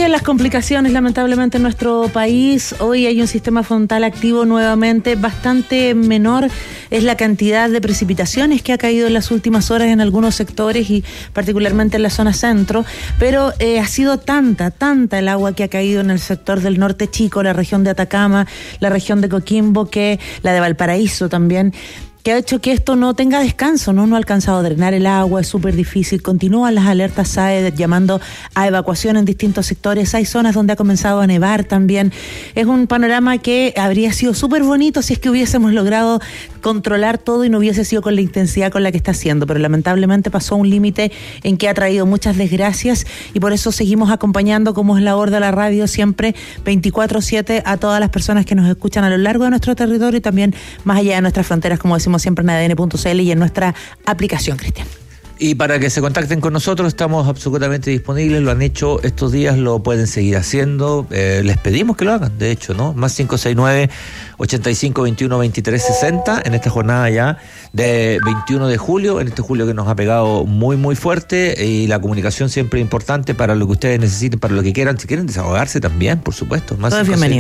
Siguen las complicaciones lamentablemente en nuestro país. Hoy hay un sistema frontal activo nuevamente, bastante menor es la cantidad de precipitaciones que ha caído en las últimas horas en algunos sectores y particularmente en la zona centro, pero ha sido tanta el agua que ha caído en el sector del norte chico, la región de Atacama, la región de Coquimbo, que la de Valparaíso también, que ha hecho que esto no tenga descanso, no ha alcanzado a drenar el agua, es súper difícil. Continúan las alertas SAE llamando a evacuación en distintos sectores. Hay zonas donde ha comenzado a nevar también. Es un panorama que habría sido súper bonito si es que hubiésemos logrado controlar todo y no hubiese sido con la intensidad con la que está haciendo, pero lamentablemente pasó un límite en que ha traído muchas desgracias y por eso seguimos acompañando, como es labor de la radio, siempre 24/7 a todas las personas que nos escuchan a lo largo de nuestro territorio y también más allá de nuestras fronteras, como decimos siempre en ADN.cl y en nuestra aplicación, Cristian. Y para que se contacten con nosotros, estamos absolutamente disponibles, lo han hecho estos días, lo pueden seguir haciendo, les pedimos que lo hagan, de hecho, ¿no? Más 569-8521-2360, en esta jornada ya de 21 de julio, en este julio que nos ha pegado muy fuerte, y la comunicación siempre importante para lo que ustedes necesiten, para lo que quieran, si quieren desahogarse también, por supuesto, más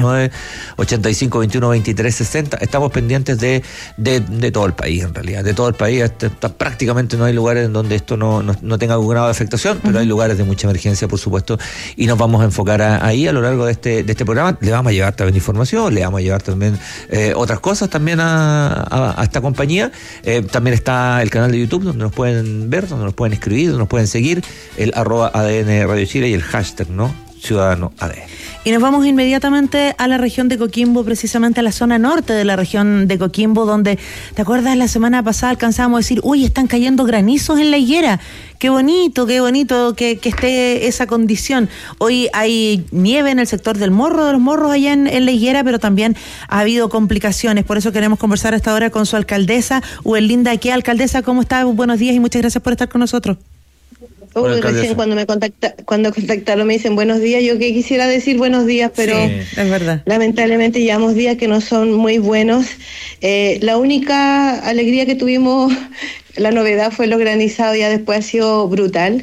569-8521-2360, estamos pendientes de todo el país, en realidad, de todo el país, prácticamente no hay lugares en donde esto no tenga algún grado de afectación, pero hay lugares de mucha emergencia, por supuesto, y nos vamos a enfocar ahí a lo largo de este programa. Le vamos a llevar también información, le vamos a llevar también otras cosas también a esta compañía. También está el canal de YouTube donde nos pueden ver, donde nos pueden escribir, donde nos pueden seguir, el @ADN Radio Chile y el hashtag, ¿no? Ciudadano ADN. Y nos vamos inmediatamente a la región de Coquimbo, precisamente a la zona norte de la región de Coquimbo, donde, ¿te acuerdas? La semana pasada alcanzábamos a decir, uy, están cayendo granizos en la higuera. Qué bonito que esté esa condición. Hoy hay nieve en el sector del Morro, de los Morros allá en la higuera, pero también ha habido complicaciones. Por eso queremos conversar a esta hora con su alcaldesa, Uberlinda Aquea. Alcaldesa, ¿cómo está? Buenos días y muchas gracias por estar con nosotros. Recién cuando contactaron me dicen buenos días, yo que quisiera decir buenos días, pero sí, es verdad. Lamentablemente llevamos días que no son muy buenos. La única alegría que tuvimos, la novedad fue los granizados, ya después ha sido brutal.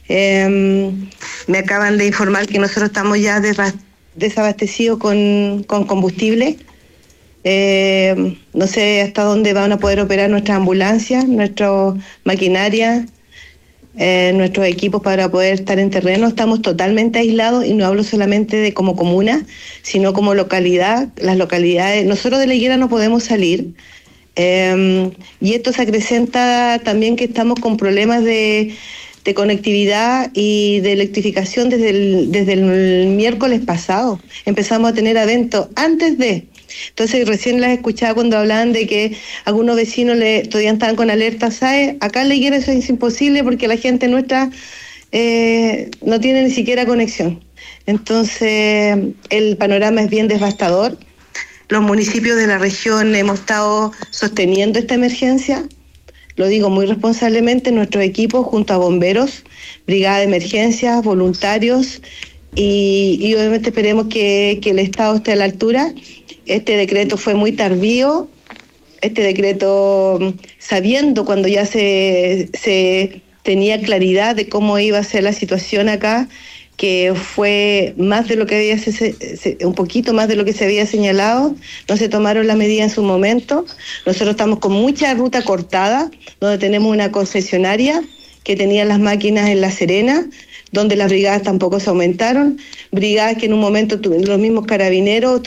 Me acaban de informar que nosotros estamos ya desabastecidos con combustible. No sé hasta dónde van a poder operar nuestras ambulancias, nuestra maquinaria, nuestros equipos para poder estar en terreno. Estamos totalmente aislados y no hablo solamente de como comuna, sino como localidad. Las localidades, nosotros de la higuera no podemos salir, y esto se acrecenta también que estamos con problemas de conectividad y de electrificación desde el miércoles pasado. Empezamos a tener eventos antes de. Entonces recién las escuchaba cuando hablaban de que algunos vecinos todavía estaban con alerta SAE. Acá en la higuera eso es imposible porque la gente nuestra no tiene ni siquiera conexión. Entonces el panorama es bien devastador. Los municipios de la región hemos estado sosteniendo esta emergencia, lo digo muy responsablemente, nuestros equipos junto a bomberos, brigada de emergencias, voluntarios, y obviamente esperemos que el Estado esté a la altura. Este decreto fue muy tardío, este decreto sabiendo cuando ya se tenía claridad de cómo iba a ser la situación acá, que fue más de lo que un poquito más de lo que se había señalado, no se tomaron las medidas en su momento. Nosotros estamos con mucha ruta cortada, donde tenemos una concesionaria que tenía las máquinas en La Serena, donde las brigadas tampoco se aumentaron, brigadas que en un momento los mismos carabineros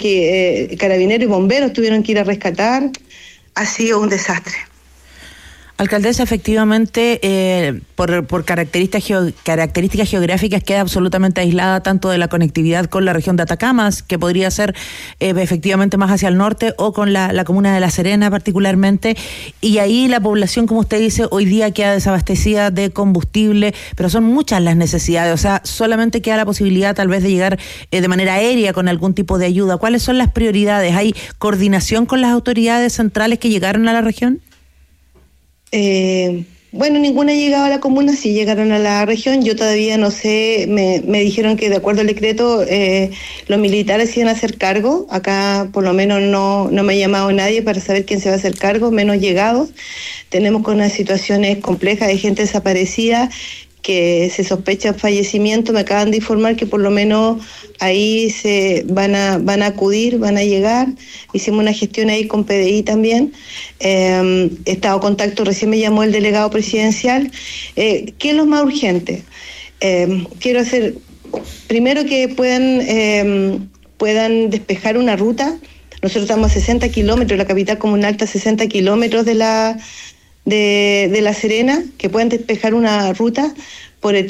y bomberos tuvieron que ir a rescatar. Ha sido un desastre. Alcaldesa, efectivamente, por características geográficas queda absolutamente aislada tanto de la conectividad con la región de Atacama, que podría ser efectivamente más hacia el norte, o con la comuna de La Serena particularmente, y ahí la población, como usted dice, hoy día queda desabastecida de combustible, pero son muchas las necesidades, o sea, solamente queda la posibilidad tal vez de llegar de manera aérea con algún tipo de ayuda. ¿Cuáles son las prioridades? ¿Hay coordinación con las autoridades centrales que llegaron a la región? Bueno, ninguna ha llegado a la comuna, sí llegaron a la región. Yo todavía no sé, me dijeron que de acuerdo al decreto los militares iban a hacer cargo. Acá por lo menos no me ha llamado nadie para saber quién se va a hacer cargo, menos llegados. Tenemos con unas situaciones complejas de gente desaparecida que se sospecha fallecimiento, me acaban de informar que por lo menos ahí se van a acudir, van a llegar. Hicimos una gestión ahí con PDI también. He estado en contacto, recién me llamó el delegado presidencial. ¿Qué es lo más urgente? Quiero hacer, primero que puedan despejar una ruta. Nosotros estamos a 60 kilómetros, la capital comunal está a 60 kilómetros de La Serena, que puedan despejar una ruta por el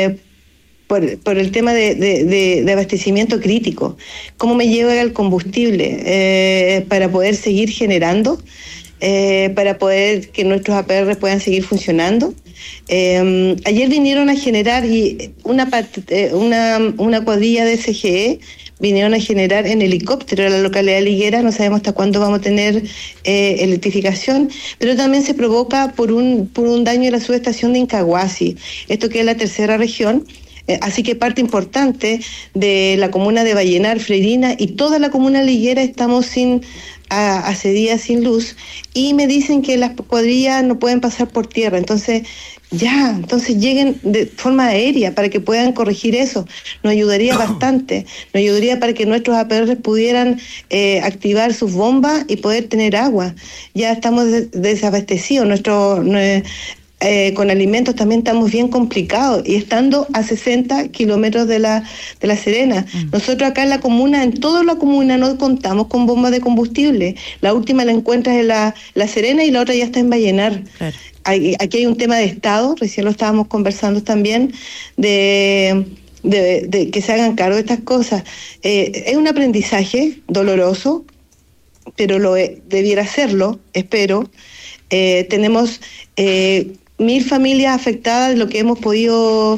tema de abastecimiento crítico. ¿Cómo me llega el combustible para poder seguir generando, para poder que nuestros APR puedan seguir funcionando? Ayer vinieron a generar una cuadrilla de SGE, vinieron a generar en helicóptero a la localidad de Liguera. No sabemos hasta cuándo vamos a tener electrificación, pero también se provoca por un daño en la subestación de Incahuasi, esto que es la tercera región. Así que parte importante de la comuna de Vallenar, Freirina y toda la comuna de Liguera estamos hace días sin luz, y me dicen que las cuadrillas no pueden pasar por tierra. Entonces lleguen de forma aérea para que puedan corregir eso. Nos ayudaría bastante, nos ayudaría para que nuestros APR pudieran activar sus bombas y poder tener agua. Ya estamos desabastecidos, con alimentos también estamos bien complicados, y estando a 60 kilómetros de la Serena. Nosotros acá en la comuna, en toda la comuna, no contamos con bombas de combustible. La última la encuentras en la Serena y la otra ya está en Vallenar. Claro. Aquí hay un tema de Estado, recién lo estábamos conversando también, de que se hagan cargo de estas cosas. Es un aprendizaje doloroso, pero debiera serlo, espero. Tenemos 1.000 familias afectadas de lo que hemos podido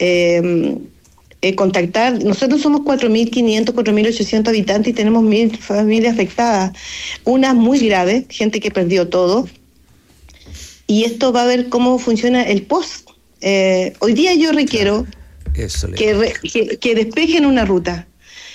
contactar. Nosotros somos 4.500, 4.800 habitantes y tenemos 1.000 familias afectadas, unas muy graves, gente que perdió todo. Y esto va a ver cómo funciona el post. Hoy día yo requiero que despejen una ruta.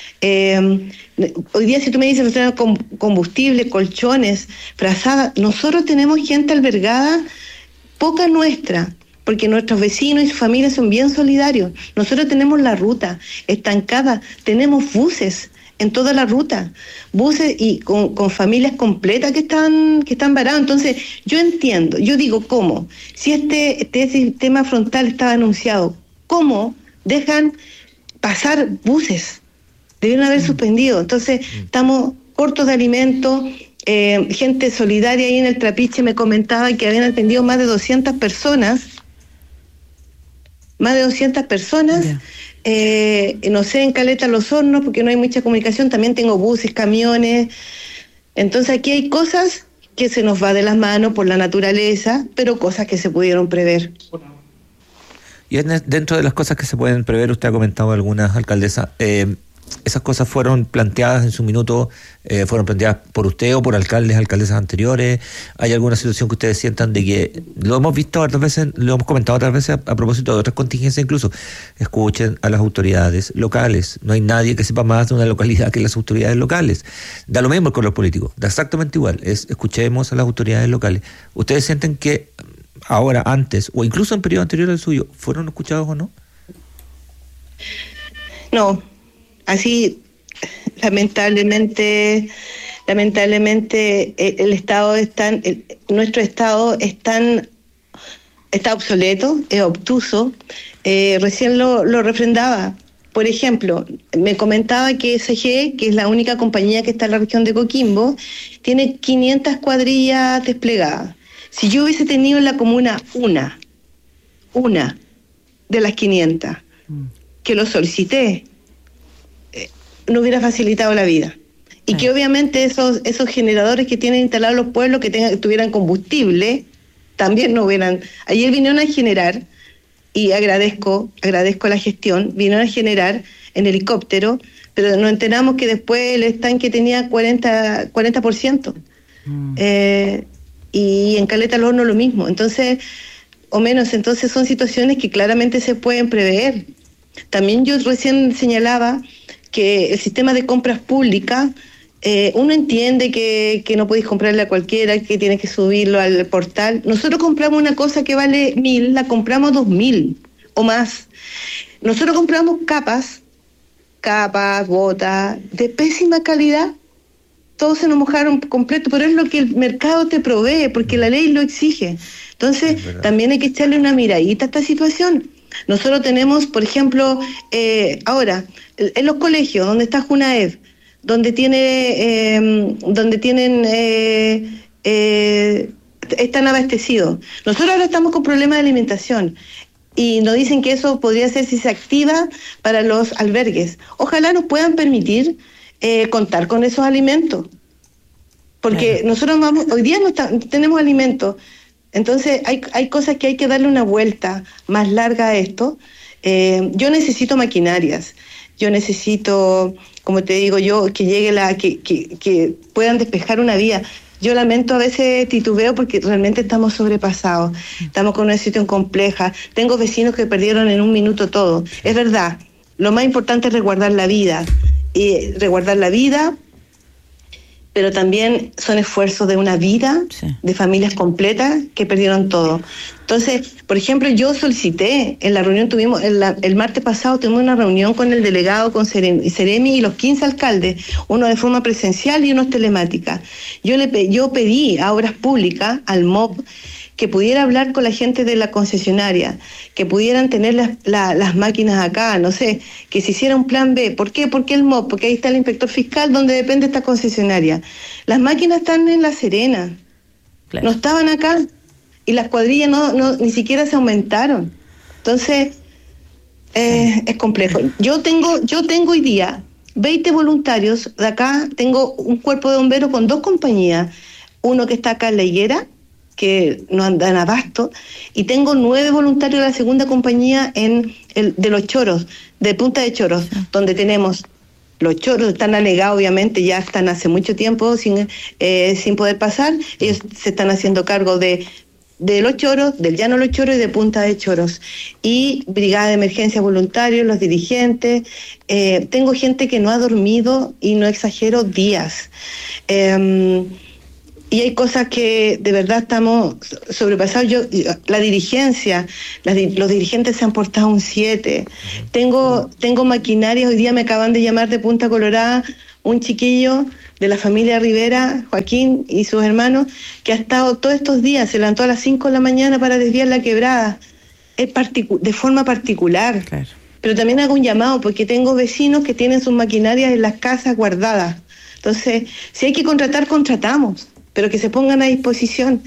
Hoy día, si tú me dices combustible, colchones, frazadas, nosotros tenemos gente albergada, poca nuestra, porque nuestros vecinos y sus familias son bien solidarios. Nosotros tenemos la ruta estancada, tenemos buses en toda la ruta, buses y con familias completas que están varados. Entonces, yo entiendo, yo digo, ¿cómo? Si este sistema frontal estaba anunciado, ¿cómo dejan pasar buses? Debieron haber suspendido. Entonces, estamos cortos de alimentos. Gente solidaria ahí en el Trapiche me comentaba que habían atendido más de 200 personas. Yeah. No sé, en Caleta Los Hornos, porque no hay mucha comunicación. También tengo buses, camiones. Entonces, aquí hay cosas que se nos va de las manos por la naturaleza, pero cosas que se pudieron prever. Y dentro de las cosas que se pueden prever, usted ha comentado algunas, alcaldesa, esas cosas fueron planteadas en su minuto, fueron planteadas por usted o por alcaldesas anteriores. ¿Hay alguna situación que ustedes sientan de que, lo hemos visto otras veces, lo hemos comentado otras veces a propósito de otras contingencias incluso, escuchen a las autoridades locales? No hay nadie que sepa más de una localidad que las autoridades locales. Da lo mismo con los políticos, da exactamente igual, escuchemos a las autoridades locales. ¿Ustedes sienten que ahora, antes, o incluso en periodo anterior al suyo, fueron escuchados o no? No. Así, lamentablemente el Estado nuestro Estado está obsoleto, es obtuso. Recién lo refrendaba. Por ejemplo, me comentaba que SG, que es la única compañía que está en la región de Coquimbo, tiene 500 cuadrillas desplegadas. Si yo hubiese tenido en la comuna una de las 500, que lo solicité, no hubiera facilitado la vida. Y que obviamente esos generadores que tienen instalados los pueblos, que tuvieran combustible, también no hubieran. Ayer vinieron a generar, y agradezco la gestión, vinieron a generar en helicóptero, pero nos enteramos que después el estanque tenía 40%. Y en Caleta del Horno lo mismo. Entonces, o menos, entonces son situaciones que claramente se pueden prever. También yo recién señalaba que el sistema de compras públicas, uno entiende que no podéis comprarle a cualquiera, que tienes que subirlo al portal. Nosotros compramos una cosa que vale 1.000, la compramos 2.000, o más. Nosotros compramos capas, botas, de pésima calidad. Todos se nos mojaron completo, pero es lo que el mercado te provee, porque la ley lo exige. Entonces, también hay que echarle una miradita a esta situación. Nosotros tenemos, por ejemplo, ahora, en los colegios, donde está Junaed, donde están abastecidos. Nosotros ahora estamos con problemas de alimentación y nos dicen que eso podría ser si se activa para los albergues. Ojalá nos puedan permitir contar con esos alimentos, porque nosotros hoy día no tenemos alimentos. Entonces hay cosas que hay que darle una vuelta más larga a esto. Yo necesito maquinarias, yo necesito, como te digo yo, que llegue que puedan despejar una vía. Yo lamento, a veces titubeo porque realmente estamos sobrepasados, estamos con una situación compleja. Tengo vecinos que perdieron en un minuto todo. Es verdad, lo más importante es resguardar la vida, pero también son esfuerzos de una vida, de familias completas que perdieron todo. Entonces, por ejemplo, yo solicité, en la reunión el martes pasado tuvimos una reunión con el delegado, con Seremi y los 15 alcaldes, uno de forma presencial y uno telemática. Yo pedí a Obras Públicas, al MOP, que pudiera hablar con la gente de la concesionaria, que pudieran tener las máquinas acá, no sé, que se hiciera un plan B. ¿Por qué? Porque el MOP, porque ahí está el inspector fiscal donde depende esta concesionaria. Las máquinas están en La Serena, claro. No estaban acá, y las cuadrillas ni siquiera se aumentaron. Entonces, es complejo. Yo tengo hoy día 20 voluntarios de acá, tengo un cuerpo de bomberos con 2 compañías, uno que está acá en La Higuera, que no dan abasto, y tengo 9 voluntarios de la segunda compañía de Los Choros, de Punta de Choros, donde tenemos los choros, están anegados obviamente, ya están hace mucho tiempo sin poder pasar. Ellos se están haciendo cargo de Los Choros, del Llano Los Choros y de Punta de Choros, y brigada de emergencia voluntarios, los dirigentes. Tengo gente que no ha dormido, y no exagero, días. Y hay cosas que de verdad estamos sobrepasados. La dirigencia, los dirigentes se han portado un 7. Tengo maquinaria, hoy día me acaban de llamar de Punta Colorada, un chiquillo de la familia Rivera, Joaquín y sus hermanos, que ha estado todos estos días, se levantó a las 5 de la mañana para desviar la quebrada, de forma particular. Claro. Pero también hago un llamado, porque tengo vecinos que tienen sus maquinarias en las casas guardadas. Entonces, si hay que contratar, contratamos, pero que se pongan a disposición.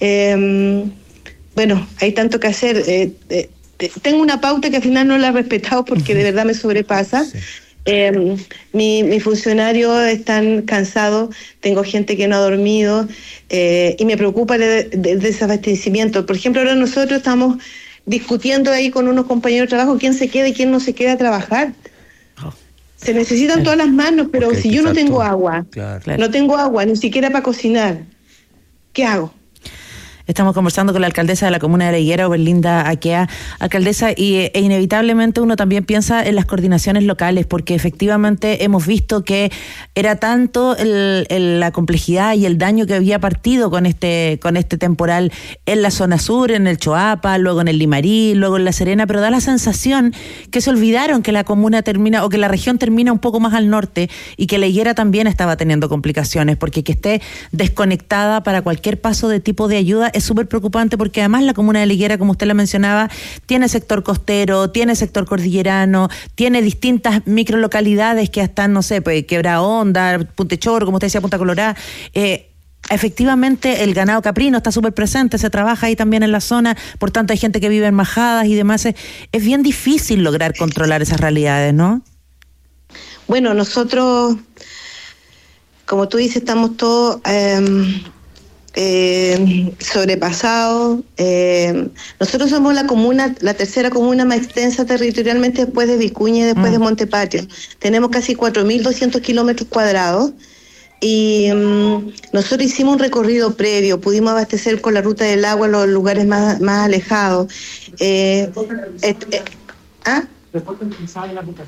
Bueno, hay tanto que hacer. Tengo una pauta que al final no la he respetado porque de verdad me sobrepasa. Sí. Mis funcionarios están cansados, tengo gente que no ha dormido, y me preocupa el desabastecimiento. Por ejemplo, ahora nosotros estamos discutiendo ahí con unos compañeros de trabajo quién se queda y quién no se queda a trabajar. Se necesitan todas las manos, pero si yo no tengo agua, no tengo agua ni siquiera para cocinar, ¿qué hago? Estamos conversando con la alcaldesa de la comuna de La Higuera, Oberlinda Aquea. Alcaldesa, e inevitablemente uno también piensa en las coordinaciones locales, porque efectivamente hemos visto que era tanto la complejidad y el daño que había partido con este temporal en la zona sur, en el Choapa, luego en el Limarí, luego en La Serena, pero da la sensación que se olvidaron que la comuna termina, o que la región termina un poco más al norte, y que La Higuera también estaba teniendo complicaciones, porque que esté desconectada para cualquier paso de tipo de ayuda es súper preocupante, porque además la comuna de La Higuera, como usted la mencionaba, tiene sector costero, tiene sector cordillerano, tiene distintas microlocalidades que están, no sé, pues Quebra Honda, Puntechor, como usted decía, Punta Colorada. Efectivamente, el ganado caprino está súper presente, se trabaja ahí también en la zona, por tanto hay gente que vive en majadas y demás. Es bien difícil lograr controlar esas realidades, ¿no? Bueno, nosotros, como tú dices, estamos todos sobrepasados. Nosotros somos la tercera comuna más extensa territorialmente después de Vicuña y después de Montepatrio. Tenemos casi 4.200 kilómetros cuadrados, y nosotros hicimos un recorrido previo, pudimos abastecer con la ruta del agua los lugares más alejados.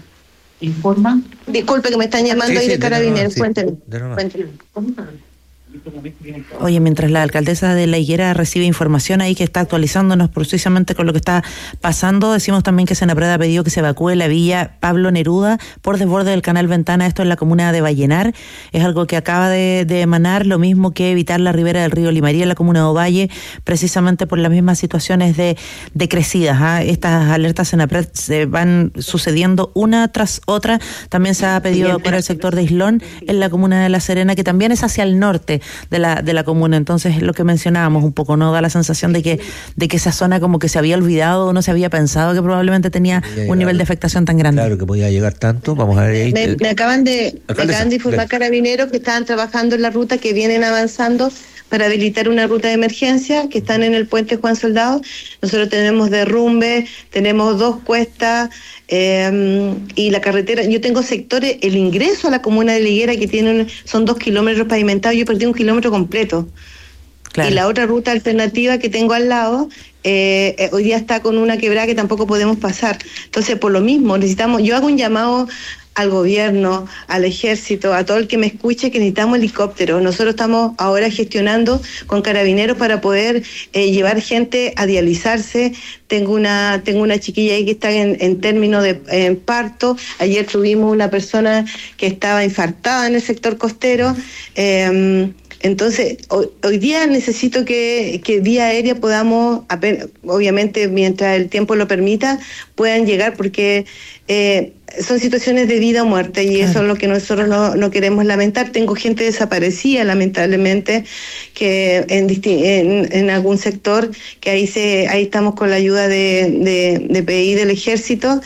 ¿Informan? Disculpe que me están llamando ahí de Carabineros. Cuéntenme. Oye, mientras la alcaldesa de La Higuera recibe información ahí que está actualizándonos precisamente con lo que está pasando, decimos también que Senapreda ha pedido que se evacúe la villa Pablo Neruda por desborde del canal Ventana, esto en la comuna de Vallenar. Es algo que acaba de emanar, lo mismo que evitar la ribera del río Limarí en la comuna de Ovalle, precisamente por las mismas situaciones de crecidas. Estas alertas Senapred se van sucediendo una tras otra. También se ha pedido evacuar el sector de Islón en la comuna de La Serena, que también es hacia el norte de la comuna. Entonces, lo que mencionábamos un poco, ¿no? Da la sensación de que esa zona como que se había olvidado o no se había pensado que probablemente tenía un nivel de afectación tan grande. Claro, que podía llegar tanto. Vamos a ver ahí. Me acaban de informar carabineros que estaban trabajando en la ruta, que vienen avanzando para habilitar una ruta de emergencia, que están en el puente Juan Soldado. Nosotros tenemos derrumbe, tenemos 2 cuestas, y la carretera, yo tengo sectores, el ingreso a la comuna de La Higuera que son 2 kilómetros pavimentados, yo perdí 1 kilómetro completo. Claro. Y la otra ruta alternativa que tengo al lado, hoy día está con una quebrada que tampoco podemos pasar. Entonces, por lo mismo, yo hago un llamado al gobierno, al ejército, a todo el que me escuche, que necesitamos helicópteros. Nosotros estamos ahora gestionando con carabineros para poder llevar gente a dializarse. Tengo una chiquilla ahí que está en términos de parto. Ayer tuvimos una persona que estaba infartada en el sector costero. Entonces, hoy día necesito que vía aérea podamos, obviamente mientras el tiempo lo permita, puedan llegar, porque son situaciones de vida o muerte, y eso es lo que nosotros no queremos lamentar. Tengo gente desaparecida, lamentablemente, que en algún sector, que ahí estamos con la ayuda de PI del ejército.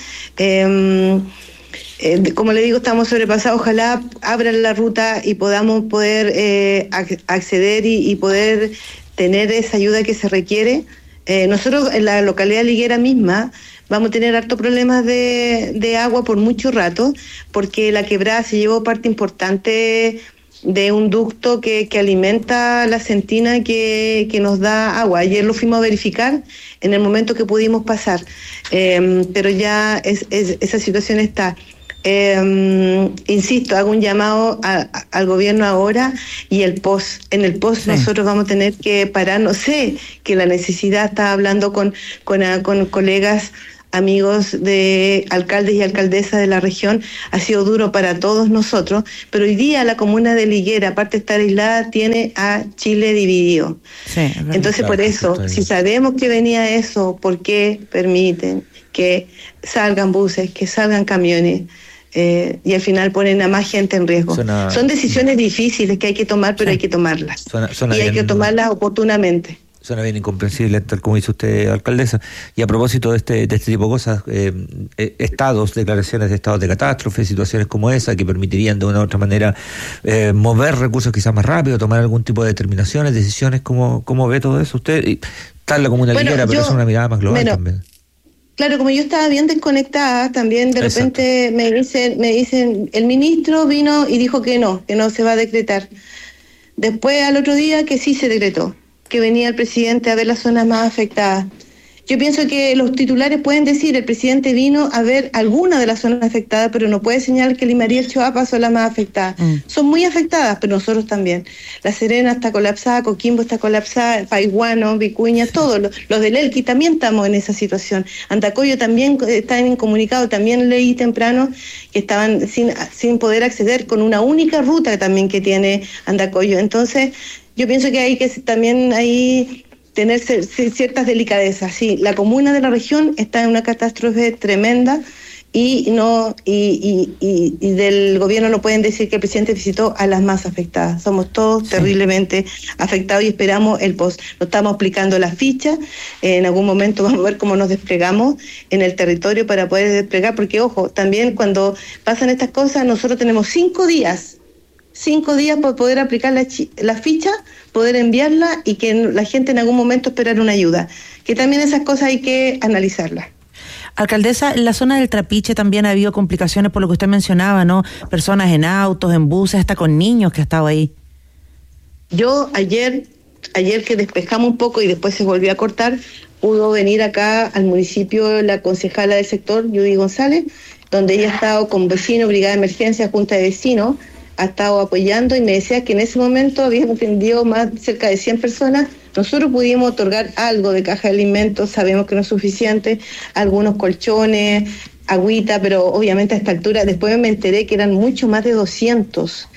Como le digo, estamos sobrepasados. Ojalá abran la ruta y podamos poder acceder y poder tener esa ayuda que se requiere. Nosotros en la localidad de Liguera misma vamos a tener harto problemas de agua por mucho rato, porque la quebrada se llevó parte importante de un ducto que alimenta la Sentina, que nos da agua. Ayer lo fuimos a verificar en el momento que pudimos pasar, pero ya esa situación está. Insisto, hago un llamado al gobierno ahora, y en el POS nosotros vamos a tener que parar. No sé, que la necesidad, está hablando con colegas, amigos de alcaldes y alcaldesas de la región, ha sido duro para todos nosotros, pero hoy día la comuna de Liguera, aparte de estar aislada, tiene a Chile dividido. Sí, entonces, por eso, si sabemos que venía eso, ¿por qué permiten que salgan buses, que salgan camiones? Y al final ponen a más gente en riesgo. Son decisiones difíciles que hay que tomar, pero hay que tomarlas. Y hay que tomarlas oportunamente. Suena bien incomprensible, tal como dice usted, alcaldesa. Y a propósito de este tipo de cosas, declaraciones de estados de catástrofe, situaciones como esa, que permitirían de una u otra manera mover recursos quizás más rápido, tomar algún tipo de determinaciones, decisiones. ¿Cómo ve todo eso usted? Y está en la comuna Liguera, pero es una mirada más global también. Claro, como yo estaba bien desconectada, también de repente me dicen, el ministro vino y dijo que no se va a decretar. Después, al otro día, que sí se decretó, que venía el presidente a ver las zonas más afectadas. Yo pienso que los titulares pueden decir, el presidente vino a ver alguna de las zonas afectadas, pero no puede señalar que Limarí y el Choapa son las más afectadas. Son muy afectadas, pero nosotros también. La Serena está colapsada, Coquimbo está colapsada, Paiguano, Vicuña, todos los del Elqui también estamos en esa situación. Andacoyo también está incomunicado, también leí temprano que estaban sin poder acceder, con una única ruta también que tiene Andacoyo. Entonces, yo pienso que hay que también tener ciertas delicadezas. Sí, la comuna de la región está en una catástrofe tremenda, y del gobierno no pueden decir que el presidente visitó a las más afectadas. Somos todos terriblemente afectados, y esperamos el POS. Nos estamos aplicando las fichas. En algún momento vamos a ver cómo nos desplegamos en el territorio para poder desplegar, porque ojo, también cuando pasan estas cosas, nosotros tenemos 5 días para poder aplicar la ficha, poder enviarla, y que la gente en algún momento esperar una ayuda. Que también esas cosas hay que analizarlas. Alcaldesa, en la zona del Trapiche también ha habido complicaciones por lo que usted mencionaba, ¿no? Personas en autos, en buses, hasta con niños que ha estado ahí. Yo ayer que despejamos un poco y después se volvió a cortar, pudo venir acá al municipio la concejala del sector, Judy González, donde ella ha estado con vecinos, brigada de emergencia, junta de vecinos, ha estado apoyando y me decía que en ese momento habíamos atendido cerca de 100 personas. Nosotros pudimos otorgar algo de caja de alimentos, sabemos que no es suficiente, algunos colchones, agüita, pero obviamente a esta altura, después me enteré que eran mucho más de 200.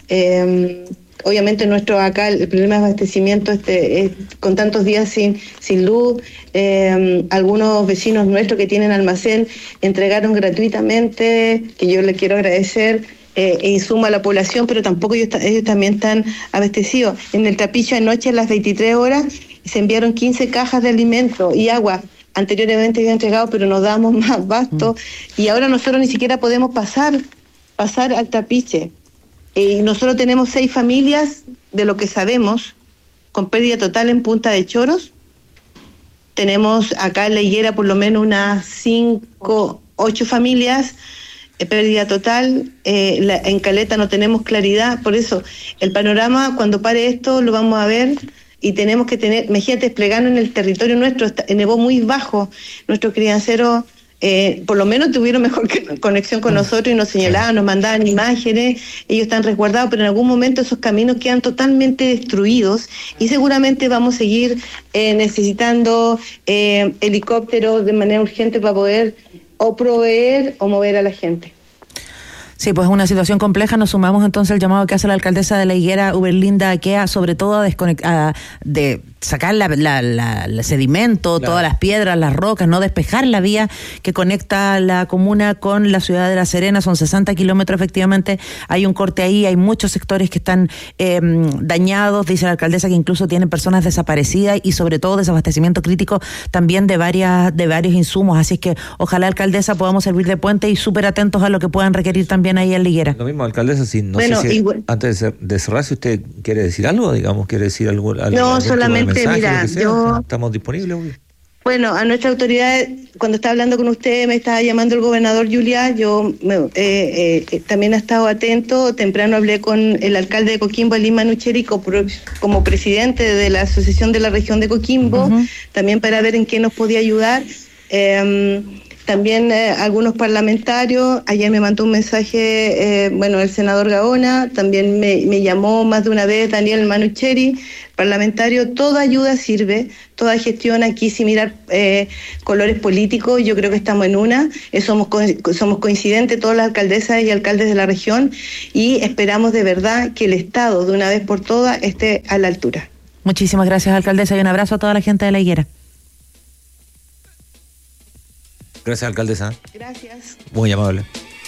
Obviamente acá el problema de abastecimiento con tantos días sin luz, algunos vecinos nuestros que tienen almacén entregaron gratuitamente, que yo les quiero agradecer, insumo a la población, pero tampoco ellos también están abastecidos. En el Trapiche anoche a las 23 horas se enviaron 15 cajas de alimentos y agua. Anteriormente había entregado, pero nos damos más abasto y ahora nosotros ni siquiera podemos pasar al Trapiche. Y nosotros tenemos 6 familias, de lo que sabemos, con pérdida total en Punta de Choros. Tenemos acá en La Higuera por lo menos unas 8 familias, pérdida total. En Caleta no tenemos claridad, por eso el panorama, cuando pare esto, lo vamos a ver. Y tenemos que tener, imagínate, desplegando en el territorio nuestro, nevó muy bajo, nuestros crianceros por lo menos tuvieron mejor conexión con nosotros y nos señalaban, nos mandaban imágenes, ellos están resguardados, pero en algún momento esos caminos quedan totalmente destruidos y seguramente vamos a seguir necesitando helicópteros de manera urgente para poder o proveer o mover a la gente. Sí, pues es una situación compleja. Nos sumamos entonces al llamado que hace la alcaldesa de La Higuera, Uberlinda Aquea, sobre todo de sacar el sedimento, claro, todas las piedras, las rocas, no despejar la vía que conecta la comuna con la ciudad de La Serena. Son 60 kilómetros efectivamente, hay un corte ahí, hay muchos sectores que están dañados, dice la alcaldesa que incluso tienen personas desaparecidas y sobre todo desabastecimiento crítico también de varios insumos, así es que ojalá, alcaldesa, podamos servir de puente y súper atentos a lo que puedan requerir también ahí en La Higuera. Lo mismo, alcaldesa, antes de cerrar, si usted quiere decir algo, quiere decir algo. No, solamente, mira, estamos disponibles. Bueno, a nuestra autoridad, cuando estaba hablando con usted, me estaba llamando el gobernador Juliá, yo también he estado atento, temprano hablé con el alcalde de Coquimbo, Elín Manucheri, como presidente de la Asociación de la Región de Coquimbo, también para ver en qué nos podía ayudar. También algunos parlamentarios, ayer me mandó un mensaje, el senador Gaona, también me llamó más de una vez Daniel Manucheri, parlamentario. Toda ayuda sirve, toda gestión aquí sin mirar colores políticos. Yo creo que estamos en una, somos coincidentes todas las alcaldesas y alcaldes de la región y esperamos de verdad que el Estado de una vez por todas esté a la altura. Muchísimas gracias, alcaldesa, y un abrazo a toda la gente de La Higuera. Gracias, alcaldesa. Gracias. Muy amable.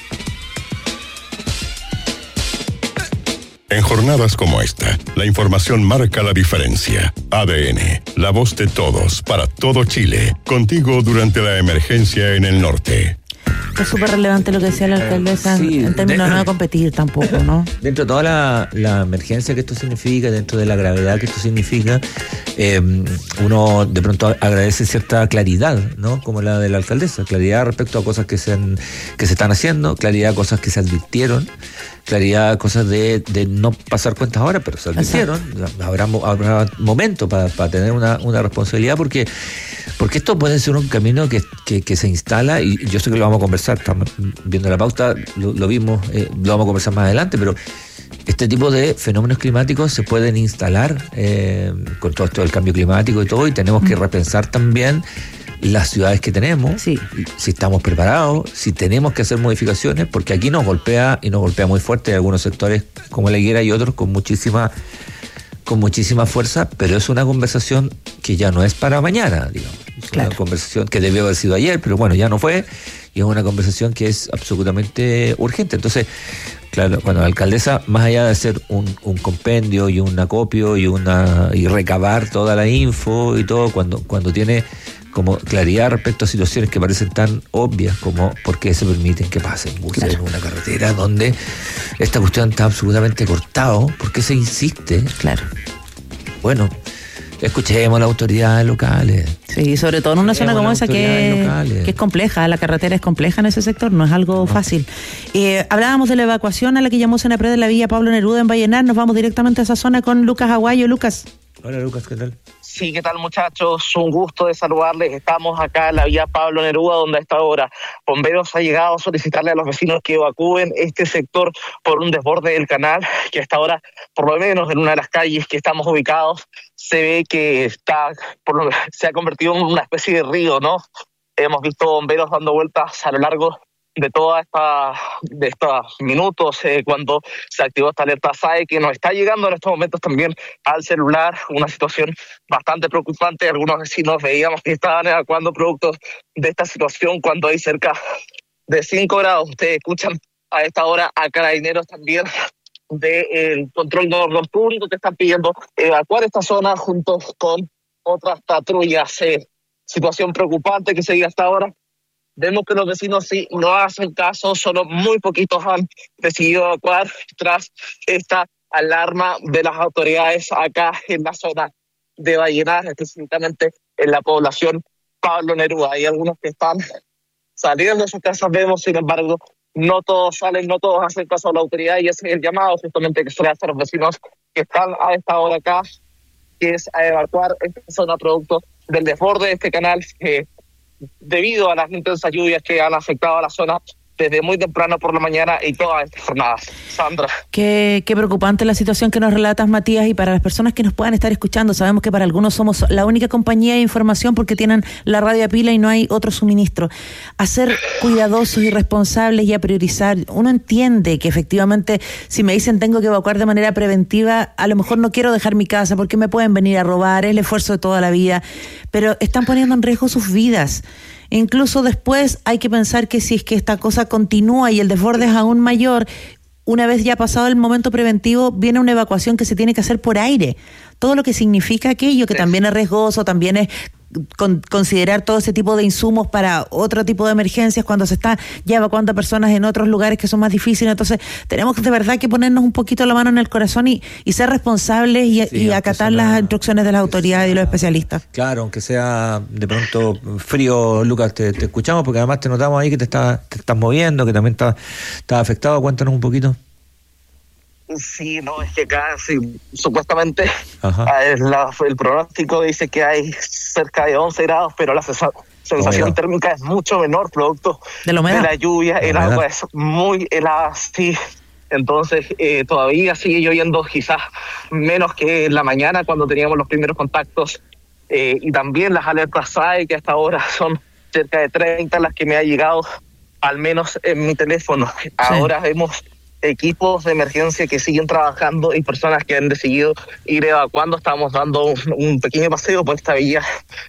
En jornadas como esta, la información marca la diferencia. ADN, la voz de todos, para todo Chile. Contigo durante la emergencia en el norte. Es súper relevante lo que decía la alcaldesa en términos no de competir tampoco, ¿no? Dentro de toda la emergencia que esto significa, dentro de la gravedad que esto significa, uno de pronto agradece cierta claridad, ¿no? Como la de la alcaldesa, claridad respecto a cosas que se están haciendo, claridad a cosas que se advirtieron, claridad a cosas de no pasar cuentas ahora, pero se advirtieron. Habrá momento para tener una responsabilidad porque esto puede ser un camino que se instala, y yo sé que lo vamos a conversar, estamos viendo la pauta, lo vimos, lo vamos a conversar más adelante, pero este tipo de fenómenos climáticos se pueden instalar con todo esto del cambio climático y todo, y tenemos que repensar también las ciudades que tenemos, si estamos preparados, si tenemos que hacer modificaciones, porque aquí nos golpea muy fuerte algunos sectores como La Higuera y otros con muchísima fuerza, pero es una conversación que ya no es para mañana, digamos. Es una conversación que debió haber sido ayer, pero bueno, ya no fue, y es una conversación que es absolutamente urgente. Entonces, claro, cuando la alcaldesa, más allá de hacer un compendio y un acopio y recabar toda la info y todo, cuando tiene como claridad respecto a situaciones que parecen tan obvias como por qué se permiten que pasen buses en una carretera donde esta cuestión está absolutamente cortado, ¿por qué se insiste? Claro. Bueno, escuchemos a las autoridades locales. Sí, sobre todo en una zona como esa que es compleja, la carretera es compleja en ese sector, no es algo fácil. Hablábamos de la evacuación a la que llamó Senapred de la Villa Pablo Neruda en Vallenar, nos vamos directamente a esa zona con Lucas Aguayo. Lucas. Hola, Lucas, ¿qué tal? Sí, ¿qué tal, muchachos? Un gusto de saludarles. Estamos acá en la vía Pablo Neruda, donde a esta hora Bomberos ha llegado a solicitarle a los vecinos que evacúen este sector por un desborde del canal, que a esta hora, por lo menos en una de las calles que estamos ubicados, se ve que se ha convertido en una especie de río, ¿no? Hemos visto bomberos dando vueltas a lo largo de estos minutos cuando se activó esta alerta SAE, que nos está llegando en estos momentos también al celular, una situación bastante preocupante. Algunos vecinos veíamos que estaban evacuando productos de esta situación cuando hay cerca de 5 grados. Ustedes escuchan a esta hora a carabineros también del control de orden público que están pidiendo evacuar esta zona junto con otras patrullas. Situación preocupante que se diga hasta ahora. Vemos que los vecinos sí no hacen caso, solo muy poquitos han decidido evacuar tras esta alarma de las autoridades acá en la zona de Vallenar, específicamente en la población Pablo Neruda. Hay algunos que están saliendo de sus casas, vemos, sin embargo, no todos salen, no todos hacen caso a la autoridad, y ese es el llamado justamente que se le hace a los vecinos que están a esta hora acá, que es a evacuar esta zona producto del desborde de este canal, debido a las intensas lluvias que han afectado a la zona desde muy temprano por la mañana y todas estas jornadas. Sandra. Qué preocupante la situación que nos relatas, Matías, y para las personas que nos puedan estar escuchando, sabemos que para algunos somos la única compañía de información porque tienen la radio a pila y no hay otro suministro. A ser cuidadosos y responsables y a priorizar. Uno entiende que efectivamente si me dicen tengo que evacuar de manera preventiva, a lo mejor no quiero dejar mi casa porque me pueden venir a robar, es el esfuerzo de toda la vida, pero están poniendo en riesgo sus vidas. Incluso después hay que pensar que si es que esta cosa continúa y el desborde es aún mayor, una vez ya pasado el momento preventivo, viene una evacuación que se tiene que hacer por aire. Todo lo que significa aquello, que también es riesgoso, también es considerar todo ese tipo de insumos para otro tipo de emergencias cuando se está ya evacuando a personas en otros lugares que son más difíciles. Entonces tenemos de verdad que ponernos un poquito la mano en el corazón y ser responsables y acatar las instrucciones de las autoridades y los especialistas. Claro, aunque sea de pronto frío, Lucas, te escuchamos porque además te notamos ahí que te estás moviendo, que también estás afectado. Cuéntanos un poquito. Sí, no, es que acá sí, supuestamente el pronóstico dice que hay cerca de 11 grados, pero la sensación térmica es mucho menor, producto de la lluvia. El agua es muy helada, sí. Entonces todavía sigue lloviendo, quizás menos que en la mañana cuando teníamos los primeros contactos, y también las alertas SAE, que hasta ahora son cerca de 30 las que me ha llegado, al menos en mi teléfono. Sí. Ahora vemos equipos de emergencia que siguen trabajando y personas que han decidido ir evacuando. Estamos dando un pequeño paseo por esta vía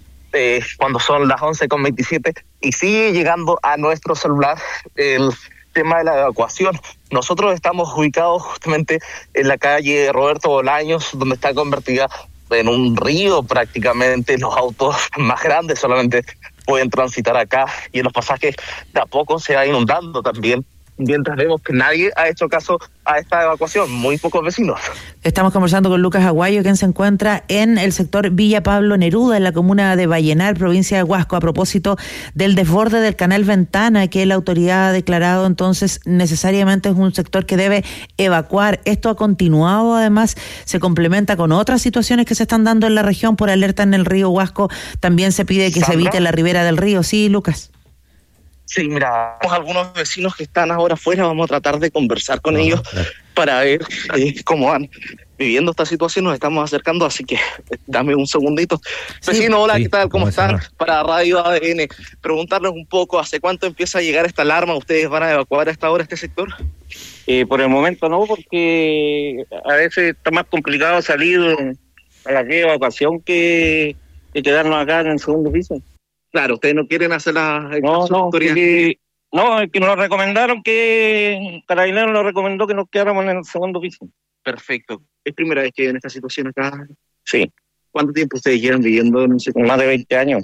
cuando son las 11:27 y sigue llegando a nuestro celular el tema de la evacuación. Nosotros estamos ubicados justamente en la calle Roberto Bolaños, donde está convertida en un río prácticamente. Los autos más grandes solamente pueden transitar acá y en los pasajes de a poco se va inundando también, mientras vemos que nadie ha hecho caso a esta evacuación, muy pocos vecinos. Estamos conversando con Lucas Aguayo, quien se encuentra en el sector Villa Pablo Neruda, en la comuna de Vallenar, provincia de Huasco, a propósito del desborde del canal Ventana, que la autoridad ha declarado entonces necesariamente es un sector que debe evacuar. Esto ha continuado, además, se complementa con otras situaciones que se están dando en la región por alerta en el río Huasco. También se pide que se evite la ribera del río. Sí, Lucas. Sí, mira, algunos vecinos que están ahora afuera, vamos a tratar de conversar con ellos para ver cómo van viviendo esta situación. Nos estamos acercando, así que dame un segundito. Sí, vecino, hola, ¿qué tal? ¿Cómo están? Para Radio ADN, preguntarles un poco, ¿hace cuánto empieza a llegar esta alarma? ¿Ustedes van a evacuar a esta hora este sector? Por el momento no, porque a veces está más complicado salir a la evacuación que quedarnos acá en el segundo piso. Claro, ustedes no quieren hacer la No, que nos recomendaron Carabineros nos recomendó que nos quedáramos en el segundo piso. Perfecto. ¿Es primera vez que viven esta situación acá? Sí. ¿Cuánto tiempo ustedes llevan viviendo en un sector? Más de 20 años.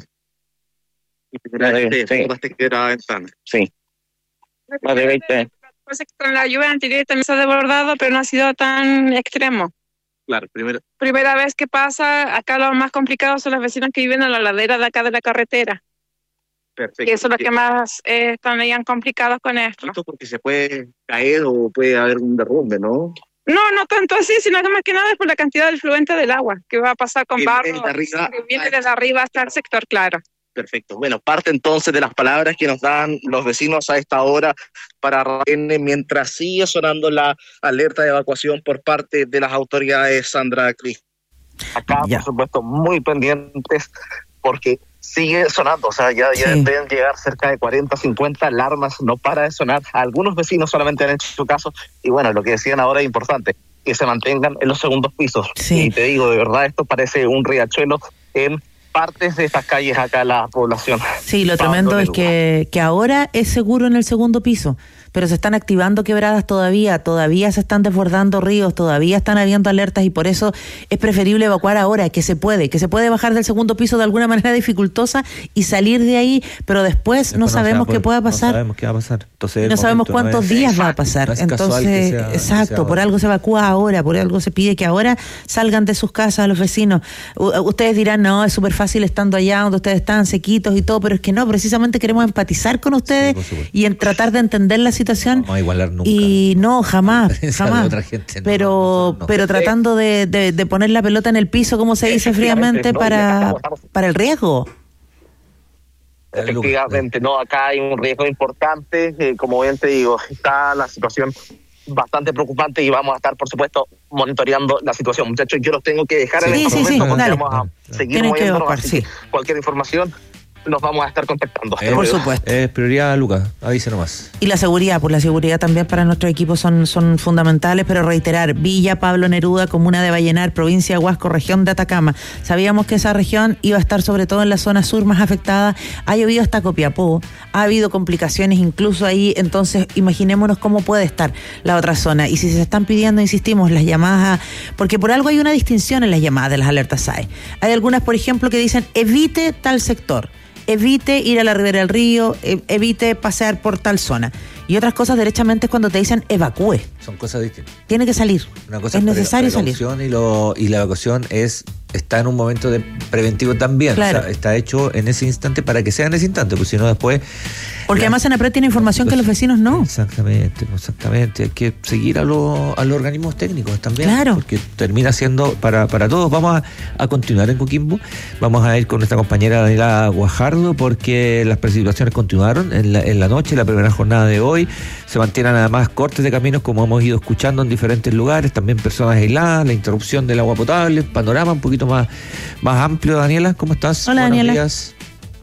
¿Y primera vez que era Ventana? Sí. Más de 20 años. Pues con la lluvia anterior también se ha desbordado, pero no ha sido tan extremo. Claro, primera vez que pasa. Acá lo más complicado son los vecinos que viven a la ladera de acá de la carretera. Perfecto. Que son los que más están complicados con esto. Porque se puede caer o puede haber un derrumbe, ¿no? No tanto así, sino que más que nada es por la cantidad del fluente del agua que va a pasar con barro, que viene desde arriba hasta el sector, claro. Perfecto. Bueno, parte entonces de las palabras que nos dan los vecinos a esta hora para RN, mientras sigue sonando la alerta de evacuación por parte de las autoridades, Sandra Cris. Acá, por supuesto, muy pendientes porque sigue sonando, o sea, ya deben llegar cerca de 40, 50 alarmas, no para de sonar. Algunos vecinos solamente han hecho su caso y bueno, lo que decían ahora es importante, que se mantengan en los segundos pisos. Sí. Y te digo, de verdad, esto parece un riachuelo en partes de estas calles acá la población. Sí, lo tremendo es que ahora es seguro en el segundo piso, pero se están activando quebradas todavía se están desbordando ríos, todavía están habiendo alertas y por eso es preferible evacuar ahora, que se puede bajar del segundo piso de alguna manera dificultosa y salir de ahí, pero después no sabemos qué pueda pasar. No sabemos qué va a pasar. Entonces, no sabemos cuántos días va a pasar. Entonces, exacto, por algo se evacúa ahora, por algo se pide que ahora salgan de sus casas a los vecinos. Ustedes dirán, no, es súper fácil estando allá donde ustedes están sequitos y todo, pero es que no, precisamente queremos empatizar con ustedes y en tratar de entender la situación. No vamos a igualar nunca. Y no, jamás. Otra gente, pero tratando de poner la pelota en el piso, como se dice fríamente, para el riesgo. Efectivamente, no, acá hay un riesgo importante, como bien te digo, está la situación bastante preocupante y vamos a estar, por supuesto, monitoreando la situación. Muchachos, yo los tengo que dejar en este momento porque vamos a seguir moviéndonos, así que cualquier información nos vamos a estar contactando. Por supuesto. Prioridad, Lucas, avise nomás. Y la seguridad, pues la seguridad también para nuestros equipos son fundamentales, pero reiterar, Villa Pablo Neruda, comuna de Vallenar, provincia de Huasco, región de Atacama. Sabíamos que esa región iba a estar sobre todo en la zona sur más afectada. Ha llovido hasta Copiapó, ha habido complicaciones incluso ahí, entonces imaginémonos cómo puede estar la otra zona. Y si se están pidiendo, insistimos, las llamadas, porque por algo hay una distinción en las llamadas de las alertas SAE. Hay algunas, por ejemplo, que dicen evite tal sector, evite ir a la ribera del río, evite pasear por tal zona. Y otras cosas derechamente es cuando te dicen evacúe. Son cosas distintas. Tiene que salir. Una cosa es necesario salir. Y la evacuación está en un momento de preventivo también. Claro. O sea, está hecho en ese instante para que sea en ese instante, porque si no después... Porque además Senapred tiene información que los vecinos no. Exactamente. Hay que seguir a los organismos técnicos también. Claro. Porque termina siendo para todos. Vamos a continuar en Coquimbo. Vamos a ir con nuestra compañera Daniela Guajardo, porque las precipitaciones continuaron en la noche, la primera jornada de hoy. Se mantienen además cortes de caminos, como hemos ido escuchando en diferentes lugares, también personas aisladas, la interrupción del agua potable, panorama un poquito más amplio. Daniela, ¿cómo estás? Hola, Buenos Daniela. días.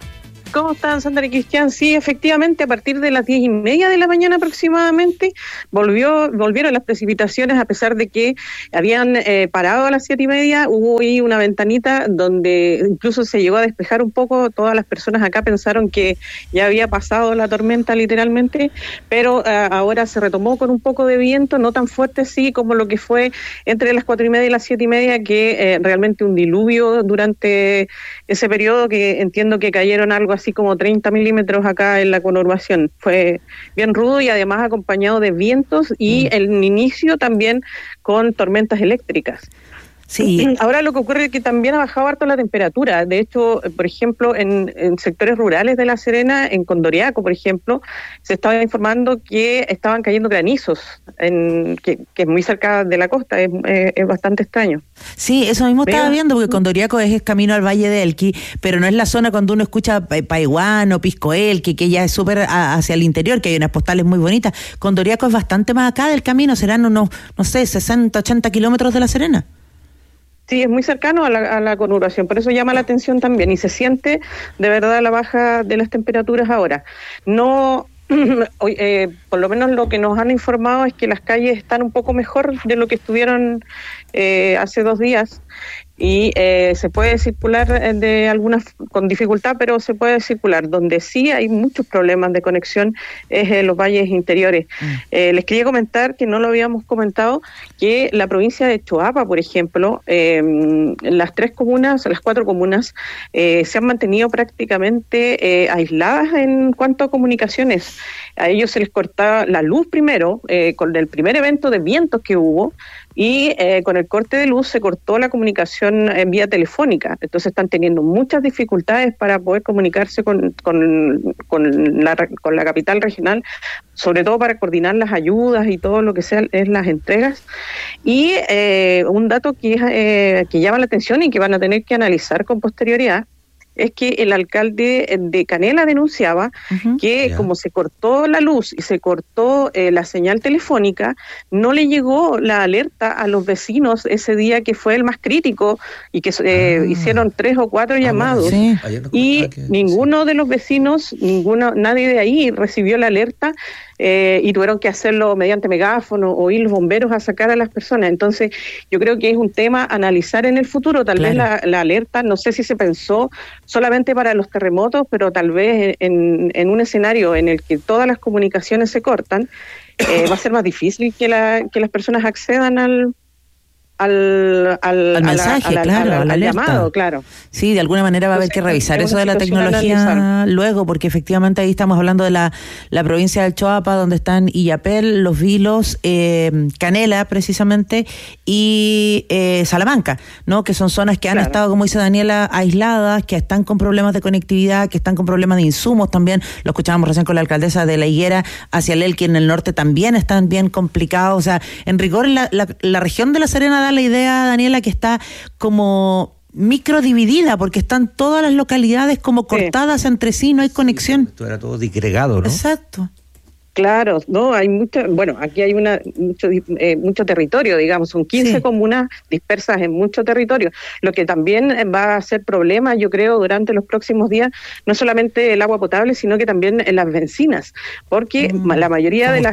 ¿Cómo están, Sandra y Cristian? Sí, efectivamente, a partir de las 10:30 de la mañana aproximadamente volvieron las precipitaciones, a pesar de que habían parado a las 7:30. Hubo ahí una ventanita donde incluso se llegó a despejar un poco. Todas las personas acá pensaron que ya había pasado la tormenta literalmente, pero ahora se retomó con un poco de viento, no tan fuerte sí como lo que fue entre las 4:30 y las 7:30, que realmente un diluvio durante ese periodo, que entiendo que cayeron algo así como 30 milímetros acá en la conurbación. Fue bien rudo y además acompañado de vientos y el inicio también con tormentas eléctricas. Sí. Ahora lo que ocurre es que también ha bajado harto la temperatura. De hecho, por ejemplo, en sectores rurales de La Serena, en Condoriaco, por ejemplo, se estaba informando que estaban cayendo granizos, que es muy cerca de la costa. Es bastante extraño. Sí, eso mismo estaba viendo, porque Condoriaco es camino al Valle de Elqui, pero no es la zona cuando uno escucha Paihuán o Pisco Elqui, que ya es súper hacia el interior, que hay unas postales muy bonitas. Condoriaco es bastante más acá del camino, serán unos, 60, 80 kilómetros de La Serena. Sí, es muy cercano a la conurbación, por eso llama la atención también, y se siente de verdad la baja de las temperaturas ahora. No, por lo menos lo que nos han informado es que las calles están un poco mejor de lo que estuvieron hace 2 días, y se puede circular con dificultad, pero se puede circular. Donde sí hay muchos problemas de conexión es en los valles interiores. Les quería comentar, que no lo habíamos comentado, que la provincia de Choapa, por ejemplo, las 4 comunas se han mantenido prácticamente aisladas en cuanto a comunicaciones. A ellos se les cortaba la luz primero, con el primer evento de vientos que hubo, y con el corte de luz se cortó la comunicación en vía telefónica. Entonces están teniendo muchas dificultades para poder comunicarse con la capital regional, sobre todo para coordinar las ayudas y todo lo que sea es las entregas. Y un dato que llama la atención y que van a tener que analizar con posterioridad es que el alcalde de Canela denunciaba que como se cortó la luz y se cortó la señal telefónica, no le llegó la alerta a los vecinos ese día que fue el más crítico y que hicieron 3 o 4 llamados. Bueno, sí. Y ninguno de los vecinos, nadie de ahí recibió la alerta y tuvieron que hacerlo mediante megáfono o ir los bomberos a sacar a las personas. Entonces, yo creo que es un tema a analizar en el futuro. Tal vez la alerta, no sé si se pensó solamente para los terremotos, pero tal vez en un escenario en el que todas las comunicaciones se cortan, va a ser más difícil que las personas accedan al mensaje, al llamado, claro. Sí, de alguna manera va a haber que revisar eso de la tecnología luego, porque efectivamente ahí estamos hablando de la provincia del Choapa, donde están Illapel, Los Vilos, Canela precisamente, y Salamanca, ¿no? Que son zonas que han estado, como dice Daniela, aisladas, que están con problemas de conectividad, que están con problemas de insumos también. Lo escuchábamos recién con la alcaldesa de La Higuera, hacia el Elqui en el norte también están bien complicados. O sea, en rigor la región de La Serena da la idea, Daniela, que está como micro dividida, porque están todas las localidades como cortadas entre sí, no hay conexión. Esto era todo disgregado, ¿no? Exacto. Claro, no, hay aquí hay mucho territorio, digamos, son 15 comunas dispersas en mucho territorio, lo que también va a ser problema, yo creo, durante los próximos días, no solamente el agua potable, sino que también en las bencinas, porque la mayoría de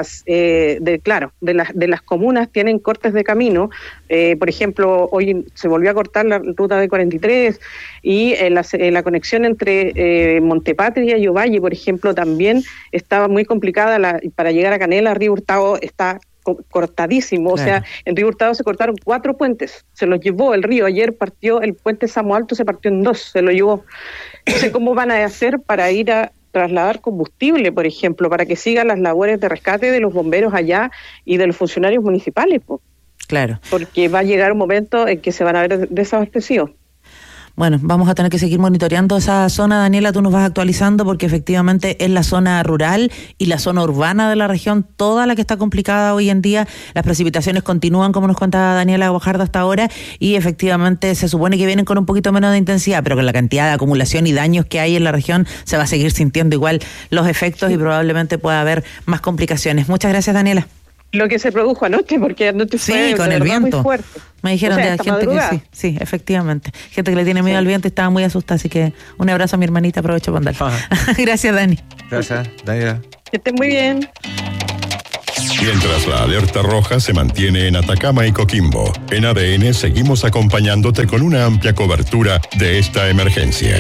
las comunas tienen cortes de camino. Por ejemplo, hoy se volvió a cortar la ruta de 43 y la conexión entre Montepatria y Ovalle, por ejemplo, también estaba muy complicada para llegar a Canela. Río Hurtado está cortadísimo, claro. O sea, en Río Hurtado se cortaron 4 puentes, se los llevó el río. Ayer partió el puente Samo Alto, se partió en 2, se lo llevó. No sé cómo van a hacer para ir a trasladar combustible, por ejemplo, para que sigan las labores de rescate de los bomberos allá y de los funcionarios municipales, Claro. Porque va a llegar un momento en que se van a ver desabastecidos. Bueno, vamos a tener que seguir monitoreando esa zona, Daniela, tú nos vas actualizando, porque efectivamente es la zona rural y la zona urbana de la región, toda la que está complicada hoy en día. Las precipitaciones continúan, como nos cuenta Daniela Guajardo hasta ahora, y efectivamente se supone que vienen con un poquito menos de intensidad, pero con la cantidad de acumulación y daños que hay en la región se va a seguir sintiendo igual los efectos y probablemente pueda haber más complicaciones. Muchas gracias, Daniela. Lo que se produjo anoche, porque anoche fue con el viento muy fuerte. Me dijeron de gente madrugada. Que sí, efectivamente. Gente que le tiene miedo al viento y estaba muy asustada, así que un abrazo a mi hermanita, aprovecho para andar. Gracias, Dani. Gracias, Daniela. Que estén muy bien. Mientras la alerta roja se mantiene en Atacama y Coquimbo, en ADN seguimos acompañándote con una amplia cobertura de esta emergencia.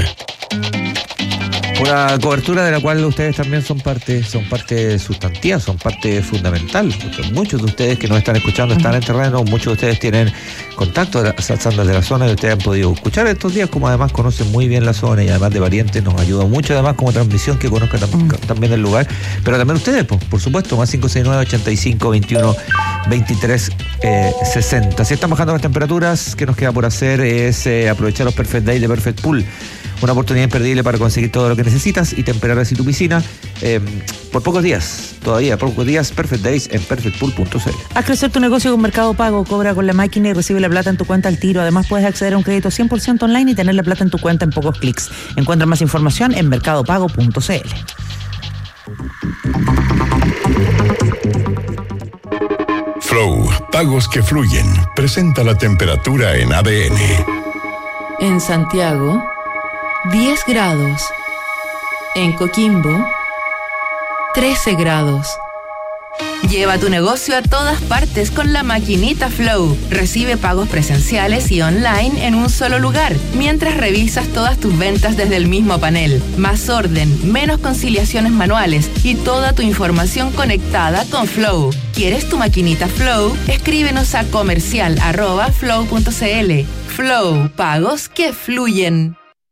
Una cobertura de la cual ustedes también son parte sustantiva, son parte fundamental, porque muchos de ustedes que nos están escuchando están en terreno, muchos de ustedes tienen contacto de la zona y ustedes han podido escuchar estos días, como además conocen muy bien la zona y además de variantes nos ayuda mucho además como transmisión que conozcan también el lugar, pero también ustedes, por supuesto, más 569-85-21-23-60. Si están bajando las temperaturas, ¿qué nos queda por hacer? Es aprovechar los Perfect Days de Perfect Pool. Una oportunidad imperdible para conseguir todo lo que necesitas y temperar así tu piscina por pocos días. Perfect Days en perfectpool.cl. Haz crecer tu negocio con Mercado Pago. Cobra con la máquina y recibe la plata en tu cuenta al tiro. Además, puedes acceder a un crédito 100% online y tener la plata en tu cuenta en pocos clics. Encuentra más información en mercadopago.cl. Flow, pagos que fluyen. Presenta la temperatura en ADN. En Santiago, 10 grados. En Coquimbo, 13 grados. Lleva tu negocio a todas partes con la maquinita Flow. Recibe pagos presenciales y online en un solo lugar, mientras revisas todas tus ventas desde el mismo panel. Más orden, menos conciliaciones manuales y toda tu información conectada con Flow. ¿Quieres tu maquinita Flow? Escríbenos a comercial@flow.cl. Flow, pagos que fluyen.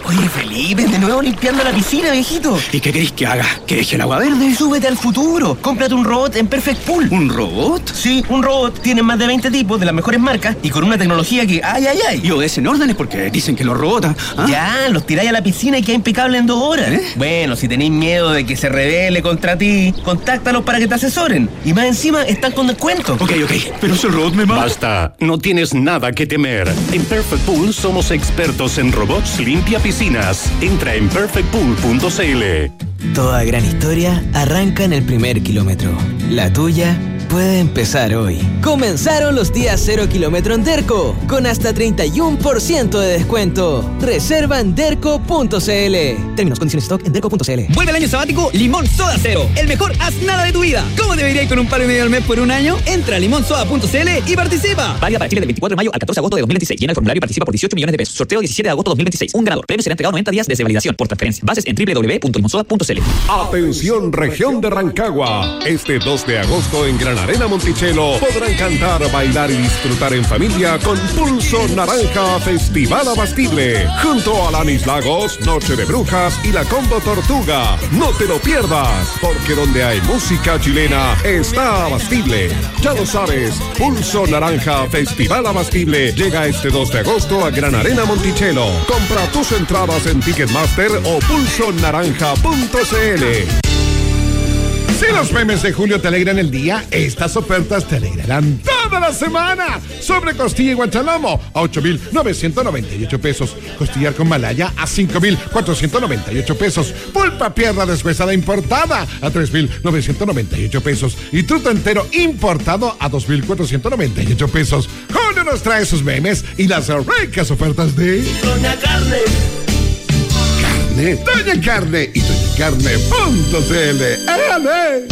Oye, Felipe, de nuevo limpiando la piscina, viejito. ¿Y qué querés que haga? ¿Que deje el agua verde? Súbete al futuro. Cómprate un robot en Perfect Pool. ¿Un robot? Sí, un robot. Tiene más de 20 tipos de las mejores marcas y con una tecnología que ¡ay! Y obedecen órdenes porque dicen que los robots... ¿ah? Ya, los tiráis a la piscina y queda impecable en 2 horas. Bueno, si tenéis miedo de que se rebele contra ti, contáctalos para que te asesoren. Y más encima, están con descuento. Ok, pero si el robot me mata... Basta, no tienes nada que temer. En Perfect Pool somos expertos en robots limpia piscinas. Entra en perfectpool.cl. Toda gran historia arranca en el primer kilómetro. La tuya puede empezar hoy. Comenzaron los días 0 kilómetro en Derco, con hasta 31% de descuento. Reserva en derco.cl. Términos, condiciones, stock en derco.cl. Vuelve el año sabático Limón Soda Cero. El mejor haz nada de tu vida. ¿Cómo debería ir con un palo y medio al mes por un año? Entra a limonsoda.cl y participa. Válida para Chile del 24 de mayo al 14 de agosto de 2026. Llena el formulario y participa por 18 millones de pesos. Sorteo 17 de agosto de 2026. Un ganador. Premio será entregado 90 días desde validación por transferencia. Bases en www.limonsoda.cl. Atención, región de Rancagua. Este 2 de agosto en Gran Arena Monticello podrán cantar, bailar y disfrutar en familia con Pulso Naranja Festival Abastible. Junto a Alanis Lagos, Noche de Brujas y la Combo Tortuga. No te lo pierdas, porque donde hay música chilena está Abastible. Ya lo sabes, Pulso Naranja Festival Abastible llega este 2 de agosto a Gran Arena Monticello. Compra tus entradas en Ticketmaster o pulsonaranja.cl. Si los memes de Julio te alegran el día, estas ofertas te alegrarán toda la semana. Sobre costilla y guanchalomo a 8,998 pesos. Costillar con malaya a 5,498 pesos. Pulpa pierna deshuesada importada a 3,998 pesos. Y truto entero importado a 2,498 pesos. Julio nos trae sus memes y las ricas ofertas de Doña Carne. Doña Carne y doñacarne.cl. ¡Éale!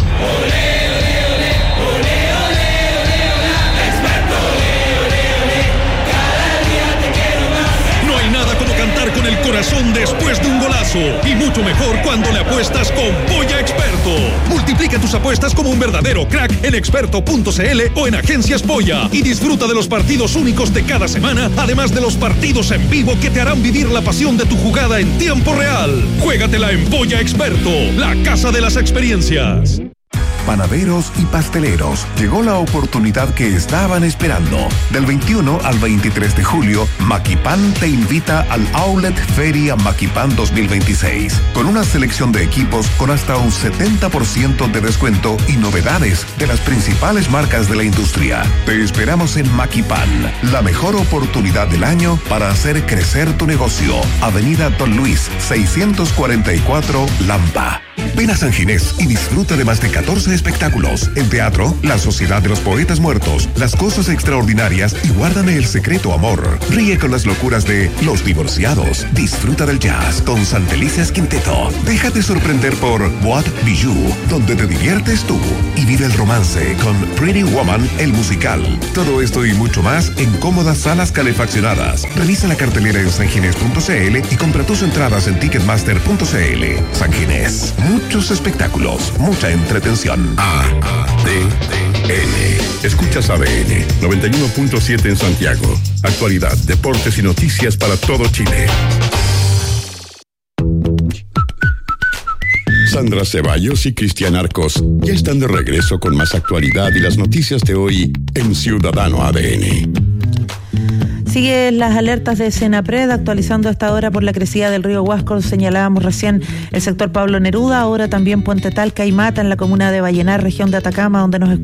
No hay nada como cantar con el corazón después de un golazo. Y mucho mejor cuando le apuestas con Polla Experto. Multiplica tus apuestas como un verdadero crack en experto.cl o en Agencias Polla. Y disfruta de los partidos únicos de cada semana, además de los partidos en vivo que te harán vivir la pasión de tu jugada en tiempo real. Juégatela en Polla Experto, la casa de las experiencias. Panaderos y pasteleros, llegó la oportunidad que estaban esperando. Del 21 al 23 de julio, Maquipan te invita al Outlet Feria Maquipan 2026, con una selección de equipos con hasta un 70% de descuento y novedades de las principales marcas de la industria. Te esperamos en Maquipan, la mejor oportunidad del año para hacer crecer tu negocio. Avenida Don Luis, 644, Lampa. Ven a San Ginés y disfruta de más de 14 espectáculos. En teatro, La Sociedad de los Poetas Muertos, Las Cosas Extraordinarias y Guárdame el Secreto Amor. Ríe con las locuras de Los Divorciados. Disfruta del jazz con Santelicias Quinteto. Déjate sorprender por What Bijou, donde te diviertes tú. Y vive el romance con Pretty Woman, el musical. Todo esto y mucho más en cómodas salas calefaccionadas. Revisa la cartelera en sanginés.cl y compra tus entradas en ticketmaster.cl. San Ginés. Muchos espectáculos, mucha entretención. ADN. Escuchas ADN 91.7 en Santiago. Actualidad, deportes y noticias para todo Chile. Sandra Ceballos y Cristian Arcos ya están de regreso con más actualidad y las noticias de hoy en Ciudadano ADN. Sigue las alertas de Senapred, actualizando a esta hora por la crecida del río Huasco. Señalábamos recién el sector Pablo Neruda, ahora también Puente Talca y Mata en la comuna de Vallenar, región de Atacama, donde nos